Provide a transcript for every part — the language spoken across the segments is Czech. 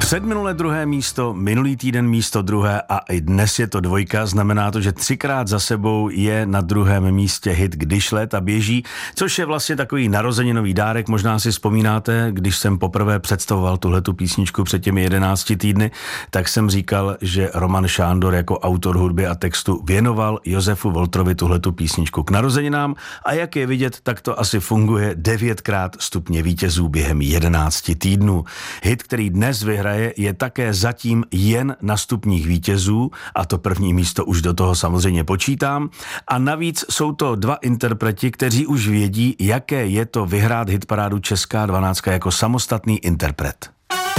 Předminulé druhé místo, minulý týden místo druhé a i dnes je to dvojka, znamená to, že 3krát za sebou je na druhém místě hit Když léta běží, což je vlastně takový narozeninový dárek. Možná si vzpomínáte, když jsem poprvé představoval tuhletu písničku před těmi 11 týdny, tak jsem říkal, že Roman Šándor jako autor hudby a textu věnoval Josefu Voltrovi tuhletu písničku k narozeninám a jak je vidět, tak to asi funguje 9krát stupně vítězů během 11 týdnů. Hit, který dnes vyhraje, je také zatím jen na stupních vítězů a to první místo už do toho samozřejmě počítám. A navíc jsou to dva interpreti, kteří už vědí, jaké je to vyhrát hitparádu Česká 12 jako samostatný interpret.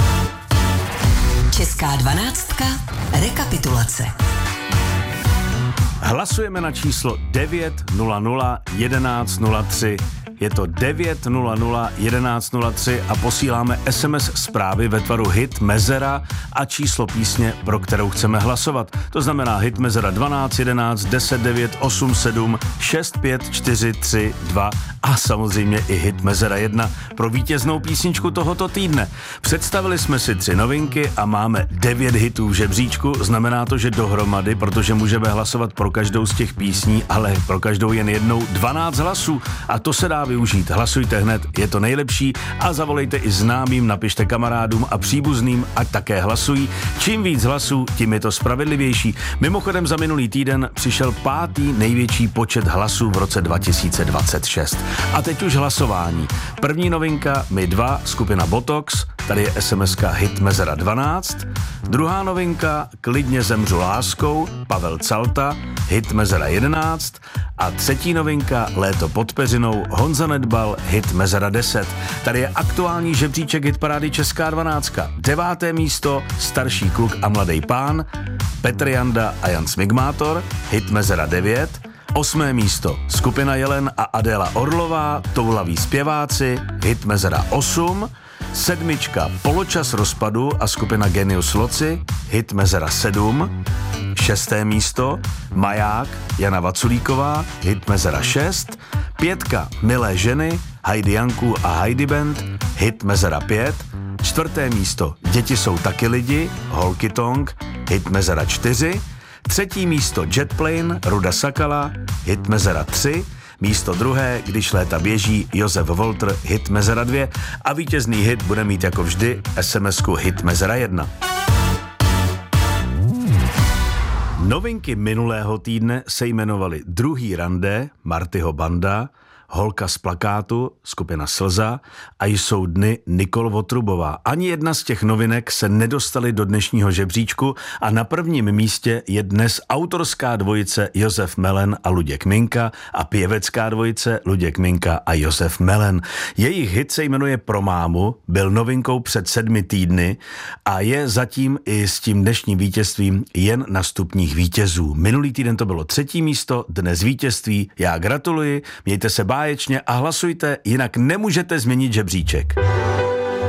Česká 12. Rekapitulace. Hlasujeme na číslo 900 1103. Je to 900 1103 a posíláme SMS zprávy ve tvaru hit mezera a číslo písně, pro kterou chceme hlasovat. To znamená hit mezera 12 11 10 9 8 7 6 5 4 3 2 a samozřejmě i hit mezera 1 pro vítěznou písničku tohoto týdne. Představili jsme si 3 novinky a máme 9 hitů v žebříčku. Znamená to, že dohromady, protože můžeme hlasovat pro každou z těch písní, ale pro každou jen jednou 12 hlasů a to se dá využít. Hlasujte hned, je to nejlepší a zavolejte i známým, napište kamarádům a příbuzným, ať také hlasují. Čím víc hlasů, tím je to spravedlivější. Mimochodem za minulý týden přišel 5. největší počet hlasů v roce 2026. A teď už hlasování. První novinka My 2, skupina Botox, tady je SMS-ka hit mezera 12. Druhá novinka Klidně zemřu láskou, Pavel Calta, hit mezera 11. A třetí novinka Léto pod peřinou, Honza Nedbal, hit mezera 10. Tady je aktuální žebříček hitparády Česká 12. 9. místo Starší kluk a mladý pán, Petr Janda a Jan Smigmátor, hit mezera 9. 8. místo skupina Jelen a Adéla Orlová, Toulaví zpěváci, hit mezera 8. 7. Poločas rozpadu a skupina Genius Loci, hit mezera 7. 6. místo Maják, Jana Vaculíková, hit mezera 6. 5. Milé ženy, Heidi Janku a Heidi Band, hit mezera 5. 4. místo Děti jsou taky lidi, Holky Tong, hit mezera 4. 3. místo Jetplane, Ruda Sakala, hit mezera 3. Místo druhé, Když léta běží, Josef Voltr, hit mezera 2 a vítězný hit bude mít jako vždy SMS-ku hit mezera 1. Novinky minulého týdne se jmenovaly Druhý rande, Martyho banda, Holka z plakátu, skupina Slza a Jsou dny, Nikol Votrubová. Ani jedna z těch novinek se nedostaly do dnešního žebříčku a na prvním místě je dnes autorská dvojice Josef Melen a Luděk Minka a pěvecká dvojice Luděk Minka a Josef Melen. Jejich hit se jmenuje Pro mámu, byl novinkou před 7 týdny a je zatím i s tím dnešním vítězstvím jen na stupních vítězů. Minulý týden to bylo 3. místo, dnes vítězství. Já gratuluji, mějte se báječně a hlasujte, jinak nemůžete změnit žebříček.